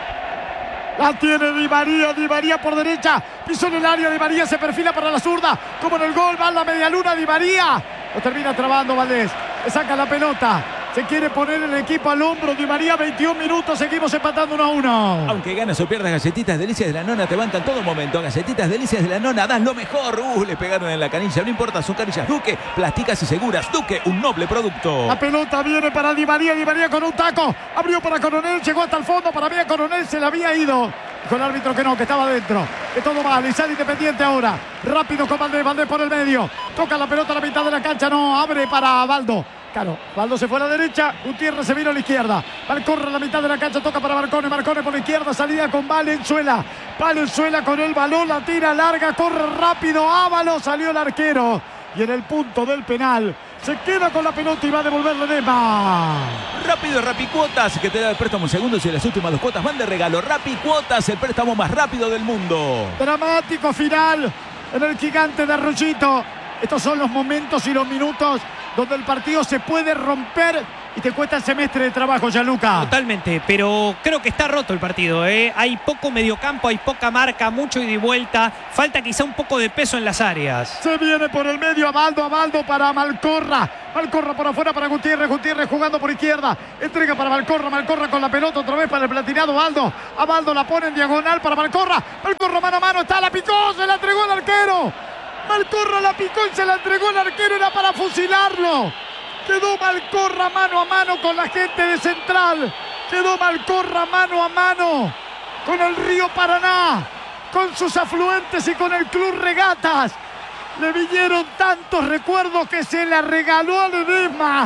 La tiene Di María por derecha, pisó en el área, Di María se perfila para la zurda, como en el gol, va a la media luna, Di María. Lo termina trabando Valdés, le saca la pelota. Se quiere poner el equipo al hombro. Di María, 21 minutos, seguimos empatando 1-1. Aunque ganas o pierdas, Galletitas Delicias de la Nona te bancan todo momento. Galletitas Delicias de la Nona, das lo mejor. Le pegaron en la canilla, no importa, son canillas Duque, plásticas y seguras. Duque, un noble producto. La pelota viene para Di María con un taco. Abrió para Coronel, llegó hasta el fondo. Para mí a Coronel se le había ido. Con el árbitro que no, que estaba dentro. Que todo mal, y sale Independiente ahora. Rápido con Valdés por el medio. Toca la pelota a la mitad de la cancha, no, abre para Baldo. Claro, Baldo se fue a la derecha, Gutiérrez se vino a la izquierda. Valcorra a la mitad de la cancha, toca para Marcone por la izquierda, salida con Valenzuela. Valenzuela con el balón, la tira larga, corre rápido, Ábalos, salió el arquero. Y en el punto del penal, se queda con la pelota y va a devolverle Dema. Rápido Rapicuotas, que te da el préstamo en segundos y las últimas 2 cuotas van de regalo. Rapicuotas, el préstamo más rápido del mundo. Dramático final en el gigante de Arroyito. Estos son los momentos y los minutos donde el partido se puede romper y te cuesta el semestre de trabajo, Gianluca. Totalmente, pero creo que está roto el partido, ¿eh? Hay poco mediocampo, hay poca marca, mucho ida y vuelta. Falta quizá un poco de peso en las áreas. Se viene por el medio a Baldo para Malcorra. Malcorra por afuera para Gutiérrez jugando por izquierda. Entrega para Malcorra con la pelota otra vez para el platinado Baldo. A Baldo la pone en diagonal para Malcorra. Malcorra mano a mano, está, la picó, se la entregó al arquero. Malcorra la picó y se la entregó al arquero, era para fusilarlo. Quedó Malcorra mano a mano con la gente de Central. Quedó Malcorra mano a mano con el río Paraná, con sus afluentes y con el Club Regatas. Le vinieron tantos recuerdos que se la regaló a Ledesma.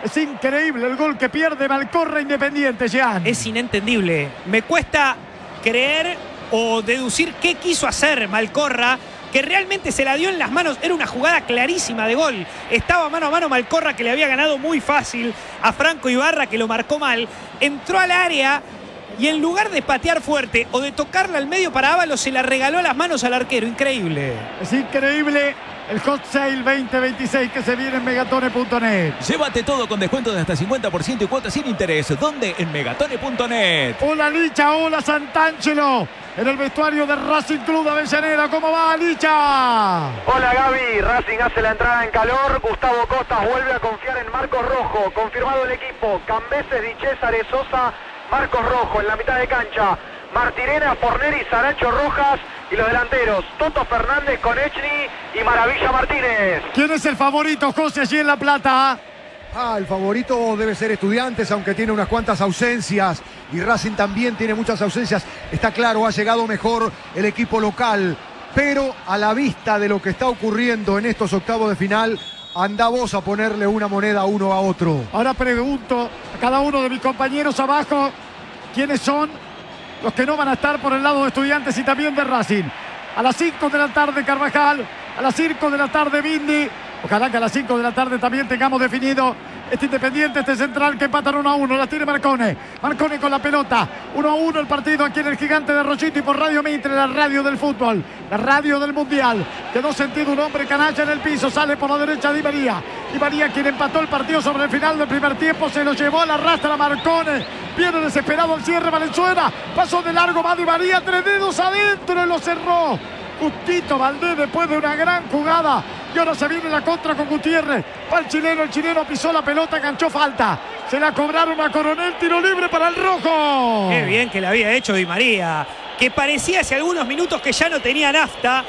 Es increíble el gol que pierde Malcorra Independiente, Jean. Es inentendible. Me cuesta creer o deducir qué quiso hacer Malcorra, que realmente se la dio en las manos. Era una jugada clarísima de gol. Estaba mano a mano Malcorra, que le había ganado muy fácil a Franco Ibarra, que lo marcó mal. Entró al área y en lugar de patear fuerte o de tocarla al medio para Ábalos, se la regaló a las manos al arquero. Increíble. Es increíble el Hot Sale 2026 que se viene en megatone.net. Llévate todo con descuento de hasta 50% y cuotas sin interés. ¿Dónde? En megatone.net. Hola Licha, hola Santangelo. En el vestuario de Racing Club de Avellaneda. ¿Cómo va, Licha? Hola Gaby, Racing hace la entrada en calor. Gustavo Costas vuelve a confiar en Marcos Rojo. Confirmado el equipo. Cambeses, Di César, Sosa, Marcos Rojo en la mitad de cancha. Martirena, Forneri, Saracho, Rojas y los delanteros. Toto Fernández, Konechny y Maravilla Martínez. ¿Quién es el favorito, José, allí en La Plata? El favorito debe ser Estudiantes, aunque tiene unas cuantas ausencias. Y Racing también tiene muchas ausencias. Está claro, ha llegado mejor el equipo local. Pero a la vista de lo que está ocurriendo en estos octavos de final, anda vos a ponerle una moneda uno a otro. Ahora pregunto a cada uno de mis compañeros abajo quiénes son los que no van a estar por el lado de Estudiantes y también de Racing. A las 5 de la tarde Carvajal, a las 5 de la tarde Bindi. Ojalá que a las 5 de la tarde también tengamos definido este Independiente, este Central, que empatan 1-1. La tiene Marcone. Marcone con la pelota. 1-1 el partido aquí en el Gigante de Rollito y por Radio Mitre, la radio del fútbol, la radio del Mundial. Quedó sentido un hombre canalla en el piso. Sale por la derecha Di María. Di María, quien empató el partido sobre el final del primer tiempo, se lo llevó a la rastra Marcone. Viene desesperado el cierre Valenzuela. Pasó de largo, va Di María. 3 dedos adentro y lo cerró justito Valdés después de una gran jugada. Y ahora se viene la contra con Gutiérrez. Va el chileno pisó la pelota, ganchó falta. Se la cobraron a Coronel, tiro libre para el rojo. Qué bien que la había hecho Di María, que parecía hace algunos minutos que ya no tenía nafta.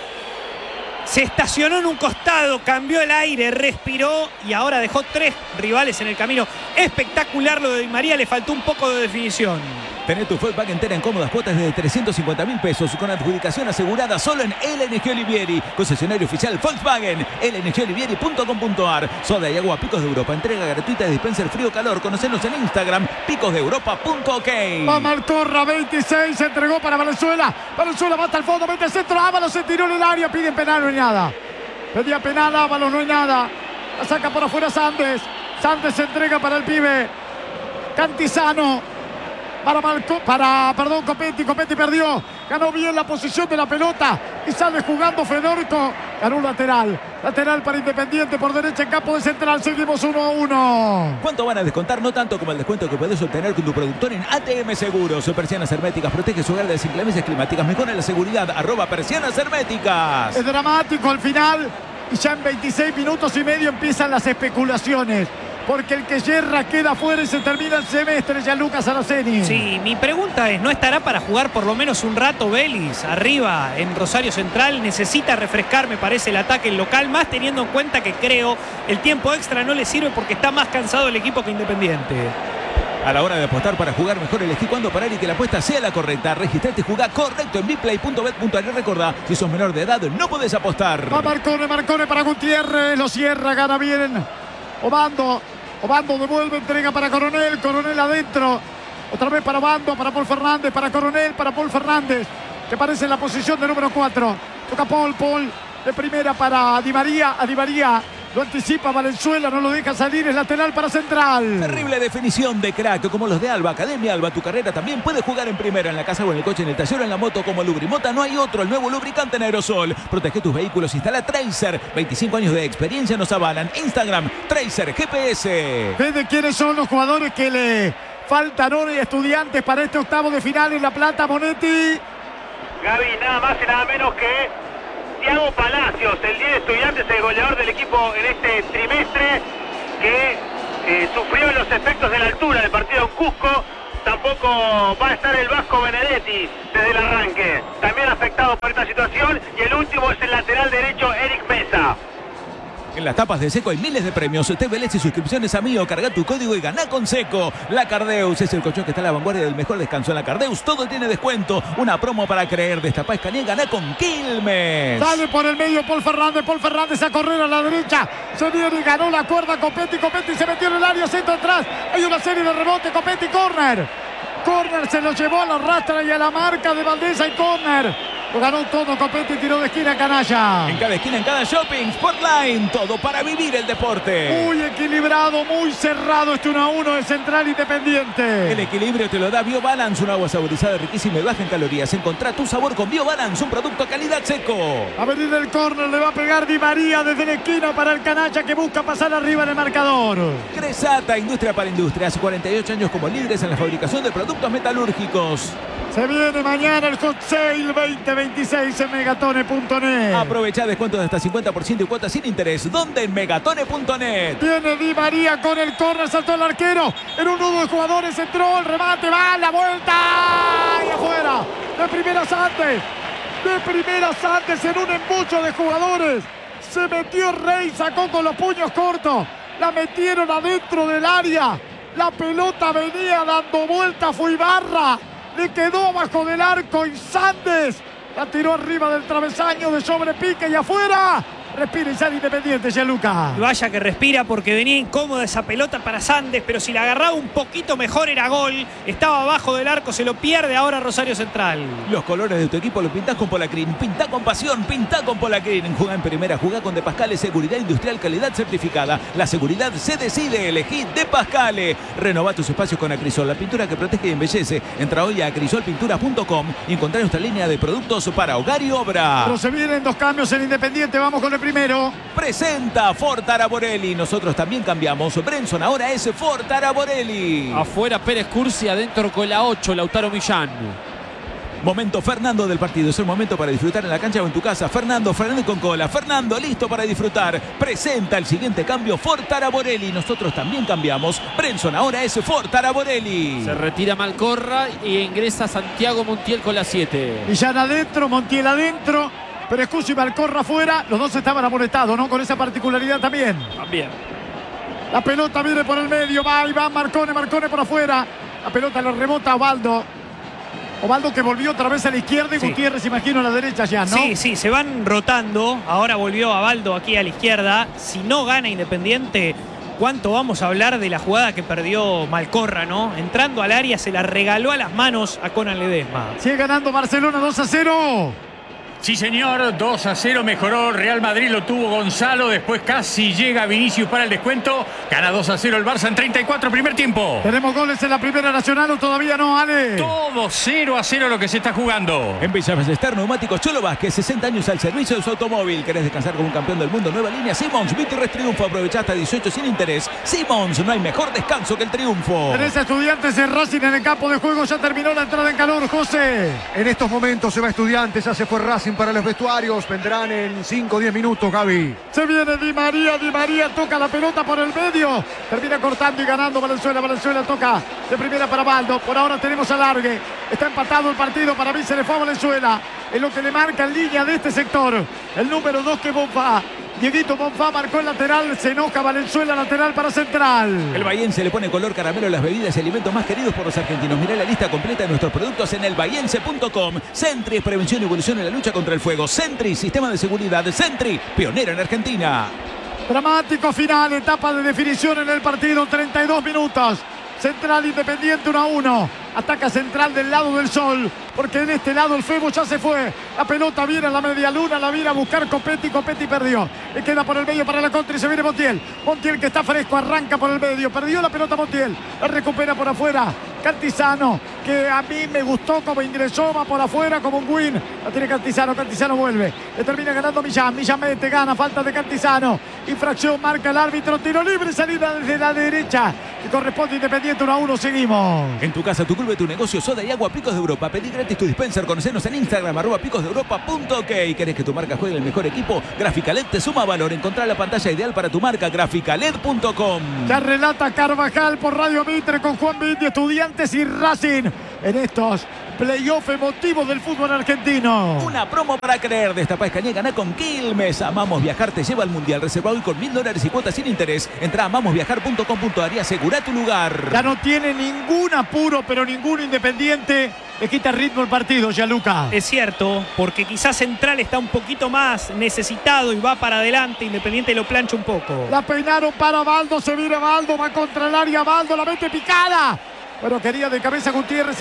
Se estacionó en un costado, cambió el aire, respiró y ahora dejó 3 rivales en el camino. Espectacular lo de Di María, le faltó un poco de definición. Tener tu Volkswagen entera en cómodas cuotas de 350.000 pesos con adjudicación asegurada solo en LNG Olivieri, concesionario oficial Volkswagen, lngolivieri.com.ar. Soda y agua Picos de Europa, entrega gratuita de dispenser frío-calor. Conocenos en Instagram, picosdeeuropa.ok. Va Malcorra, 26, se entregó para Valenzuela. Valenzuela va hasta el fondo, mete el centro, Ábalos se tiró en el área, piden penal, no hay nada. Pedía penal, Ábalos, no hay nada. La saca por afuera Sandes. Sandes se entrega para el pibe Cantizano. Copetti. Copetti perdió. Ganó bien la posición de la pelota y sale jugando Fedorco. Ganó un lateral. Lateral para Independiente por derecha en campo de Central. Seguimos 1-1. ¿Cuánto van a descontar? No tanto como el descuento que puedes obtener con tu productor en ATM Seguros. Persianas herméticas, protege su hogar de las inclemencias climáticas. Mejora la seguridad. @persianas herméticas. Es dramático al final. Y ya en 26 minutos y medio empiezan las especulaciones. Porque el que yerra queda fuera y se termina el semestre, ya Lucas Araceni. Sí, mi pregunta es, ¿no estará para jugar por lo menos un rato Vélez arriba en Rosario Central? Necesita refrescar, me parece, el ataque local, más teniendo en cuenta que creo el tiempo extra no le sirve porque está más cansado el equipo que Independiente. A la hora de apostar para jugar mejor, elegí cuándo parar y que la apuesta sea la correcta. Registrate y jugá correcto en biplay.bet.ar. Recordá, si sos menor de edad no podés apostar. Va Marcone para Gutiérrez, lo cierra, gana bien Obando devuelve, entrega para Coronel. Coronel adentro. Otra vez para Obando, para Paul Fernández, para Coronel, para Paul Fernández, que aparece en la posición de número 4. Toca Paul de primera para Di María. A Di María lo anticipa Valenzuela, no lo deja salir, es lateral para Central. Terrible definición de crack, como los de Alba. Academia Alba, tu carrera también puede jugar en primera, en la casa o en el coche, en el taller o en la moto. Como Lubrimota no hay otro, el nuevo lubricante en aerosol. Protege tus vehículos, instala Tracer. 25 años de experiencia nos avalan. Instagram, Tracer GPS. ¿Ves de quiénes son los jugadores que le faltan hoy a Estudiantes para este octavo de final en La Plata, Monetti? Gaby, nada más y nada menos que Thiago Palacios, el 10 de Estudiantes, el goleador del equipo en este trimestre, que sufrió los efectos de la altura del partido en Cusco. Tampoco va a estar el Vasco Benedetti desde el arranque, también afectado por esta situación. Y el último es el lateral derecho Eric Mesa. En las tapas de Seco hay miles de premios. TVLs y suscripciones a Mío. Carga tu código y ganá con Seco. La Cardeus es el colchón que está a la vanguardia del mejor descanso. En la Cardeus todo tiene descuento. Una promo para creer. Destapá, escanea y ganá con Quilmes. Sale por el medio Paul Fernández a correr a la derecha. Se viene y ganó la cuerda Copetti se metió en el área, centro atrás. Hay una serie de rebotes, Copetti, córner. Córner se lo llevó a la rastra y a la marca de Valdés y córner. Lo ganó todo Copetti, tiró de esquina Canalla. En cada esquina, en cada shopping, Sportline, todo para vivir el deporte. Muy equilibrado, muy cerrado este 1-1 de Central Independiente. El equilibrio te lo da BioBalance, un agua saborizada, riquísima y baja en calorías. Encontrá tu sabor con BioBalance, un producto calidad Seco. A venir el córner, le va a pegar Di María desde la esquina para el Canalla que busca pasar arriba en el marcador. Cresata, industria para industria, hace 48 años como líderes en la fabricación de productos metalúrgicos. Se viene mañana el Hot Sale 2026 en megatone.net. Aprovecha descuentos de hasta 50% y cuotas sin interés. ¿Dónde? En megatone.net. Viene Di María con el córner, saltó el arquero. En un nudo de jugadores entró, el remate, va, la vuelta y afuera. De primera Santos en un embucho de jugadores. Se metió Rey, sacó con los puños cortos. La metieron adentro del área. La pelota venía dando vuelta, fue Ibarra. Le quedó bajo del arco y Sandes la tiró arriba del travesaño de sobrepique y afuera. Respira y sale Independiente, Gianluca. Vaya que respira porque venía incómoda esa pelota para Sandes, pero si la agarraba un poquito mejor era gol. Estaba abajo del arco, se lo pierde ahora Rosario Central. Los colores de tu equipo los pintás con Polacrin. Pintá con pasión, pintá con Polacrin. Jugá en primera, jugá con De Pascale, seguridad industrial, calidad certificada. La seguridad se decide, elegí De Pascale. Renová tus espacios con Acrisol, la pintura que protege y embellece. Entra hoy a acrisolpintura.com y encontrá nuestra línea de productos para hogar y obra. Pero se vienen dos cambios en Independiente, vamos con el primero. Presenta Ford Araborelli. Nosotros también cambiamos. Brenson ahora es Ford Araborelli. Afuera Pérez Cursi, adentro con la 8, Lautaro Millán. Momento Fernando del partido. Es el momento para disfrutar en la cancha o en tu casa. Fernando con cola. Fernando listo para disfrutar. Presenta el siguiente cambio Ford Araborelli. Nosotros también cambiamos. Brenson ahora es Ford Araborelli. Se retira Malcorra y ingresa Santiago Montiel con la 7. Millán adentro, Montiel adentro. Pero Escuso y Malcorra afuera. Los dos estaban amonestados, ¿no? Con esa particularidad también. La pelota viene por el medio. Va Marcone por afuera. La pelota le rebota a Ovaldo. Ovaldo que volvió otra vez a la izquierda y sí. Gutiérrez, imagino, a la derecha ya, ¿no? Sí, se van rotando. Ahora volvió Ovaldo aquí a la izquierda. Si no gana Independiente, ¿cuánto vamos a hablar de la jugada que perdió Malcorra, no? Entrando al área, se la regaló a las manos a Conan Ledesma. Sigue ganando Barcelona 2-0. Sí, señor, 2-0 mejoró Real Madrid, lo tuvo Gonzalo, después casi llega Vinicius para el descuento, gana 2-0 el Barça en 34 primer tiempo. ¿Tenemos goles en la Primera Nacional o todavía no, Ale? Todo 0-0 lo que se está jugando. En Villa Ballester, Neumáticos Cholo Vázquez, 60 años al servicio de su automóvil. ¿Querés descansar como un campeón del mundo? Nueva línea Simons, Vitirres Triunfo, aprovechá hasta 18 sin interés. Simons, no hay mejor descanso que el triunfo. Tenés a Estudiantes en Racing en el campo de juego, ya terminó la entrada en calor, José. En estos momentos se va Estudiantes, ya se fue Racing para los vestuarios, vendrán en 5 o 10 minutos, Gaby. Se viene Di María toca la pelota por el medio, termina cortando y ganando Valenzuela toca de primera para Baldo, por ahora tenemos alargue, está empatado el partido, para mí se le fue a Valenzuela, es lo que le marca en línea de este sector, el número 2 que Bonfá. Dieguito Bonfá marcó el lateral, se enoja Valenzuela, lateral para Central. El bahiense le pone color caramelo a las bebidas y alimentos más queridos por los argentinos. Mirá la lista completa de nuestros productos en elbahiense.com. Sentry es prevención y evolución en la lucha contra el fuego. Sentry, sistema de seguridad. Sentry, pionero en Argentina. Dramático final, etapa de definición en el partido, 32 minutos. Central Independiente 1-1. Ataca Central del lado del sol, porque en este lado el Febo ya se fue. La pelota viene a la media luna, la viene a buscar Copetti perdió. Le queda por el medio para la contra y se viene Montiel. Montiel que está fresco, arranca por el medio. Perdió la pelota Montiel, la recupera por afuera. Cantizano, que a mí me gustó como ingresó, va por afuera como un win. La tiene Cantizano vuelve. Le termina ganando Millán mete, gana, falta de Cantizano. Infracción, marca el árbitro, tiro libre, salida desde la derecha. Que corresponde Independiente 1-1, seguimos. En tu casa, tu club, tu negocio, soda y agua Picos de Europa. Pedí gratis tu dispenser, conocenos en Instagram, @picosdeeuropa.ok. ¿Querés que tu marca juegue el mejor equipo? Graficaled te suma valor. Encontrá la pantalla ideal para tu marca, graficaled.com. Ya relata Carvajal por Radio Mitre con Juan Viti, Estudiantes y Racing. en estos playoff emotivos del fútbol argentino. Una promo para creer. Destapá Escañé, ganá con Quilmes. Amamos Viajar te lleva al Mundial. Reserva hoy con $1000 y cuotas sin interés. Entra a amamosviajar.com.ar y asegura tu lugar. Ya no tiene ningún apuro, pero ningún Independiente le quita ritmo el partido, Gianluca. Es cierto, porque quizás Central está un poquito más necesitado y va para adelante. Independiente lo plancha un poco. La peinaron para Baldo, se viene Baldo, va contra el área, Baldo la mete picada. Bueno, quería de cabeza Gutiérrez.